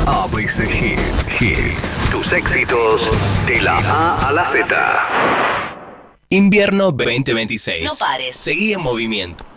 ABC Hits. Tus éxitos de la A a la Z. Invierno 2026. No pares. Seguí en movimiento.